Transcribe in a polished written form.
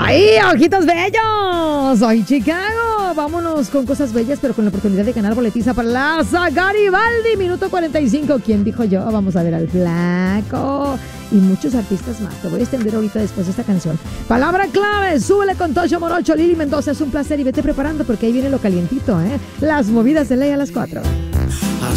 ¡Ay, ojitos bellos! ¡Ay, Chicago! Vámonos con cosas bellas, pero con la oportunidad de ganar boletiza para Plaza Garibaldi, minuto 45. ¿Quién dijo yo? Vamos a ver al Flaco y muchos artistas más. Te voy a extender ahorita después de esta canción. Palabra clave, súbele con Tocho Morocho, Lili Mendoza. Es un placer y vete preparando porque ahí viene lo calientito, ¿eh? Las movidas de ley a las 4.